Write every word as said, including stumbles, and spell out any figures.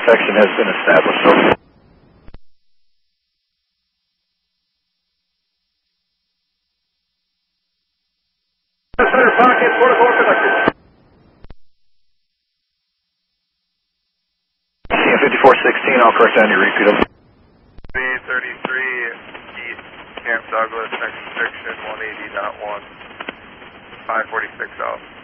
intersection has been established. Over. Center pocket, forty-four conductor. fifty-four sixteen, I'll correct down your repeat of B thirty-three East Camp Douglas, next restriction one eighty point one, five forty-six out.